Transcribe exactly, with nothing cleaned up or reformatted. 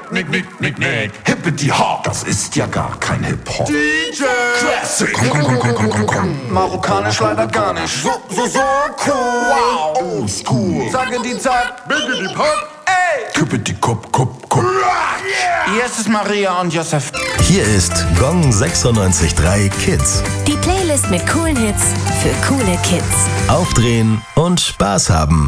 nick, nick, nick, nick, nick. Hippity Hop, das ist ja gar kein Hip-Hop. D J Classic. Komm, komm, komm, komm, komm, komm, komm. Marokkanisch leider gar nicht. So, so, so cool. Wow, old school. Sage die Zeit, bitte die Pop. Ey. Kippity Kop, Kop, Kop. Yeah. Hier ist Maria und Josef. Hier ist Gong sechsundneunzig Komma drei Kids. Die Playlist mit coolen Hits für coole Kids. Aufdrehen und Spaß haben.